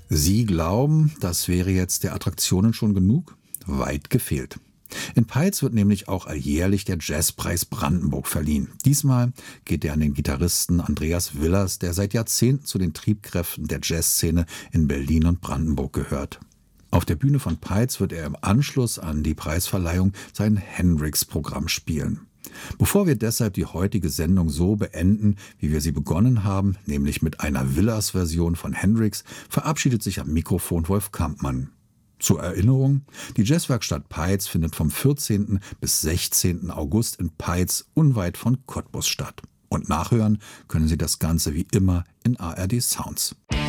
Sie glauben, das wäre jetzt der Attraktionen schon genug? Weit gefehlt. In Peitz wird nämlich auch alljährlich der Jazzpreis Brandenburg verliehen. Diesmal geht er an den Gitarristen Andreas Willers, der seit Jahrzehnten zu den Triebkräften der Jazzszene in Berlin und Brandenburg gehört. Auf der Bühne von Peitz wird er im Anschluss an die Preisverleihung sein Hendrix-Programm spielen. Bevor wir deshalb die heutige Sendung so beenden, wie wir sie begonnen haben, nämlich mit einer Willers-Version von Hendrix, verabschiedet sich am Mikrofon Wolf Kampmann. Zur Erinnerung, die Jazzwerkstatt Peitz findet vom 14. bis 16. August in Peitz unweit von Cottbus statt. Und nachhören können Sie das Ganze wie immer in ARD Sounds.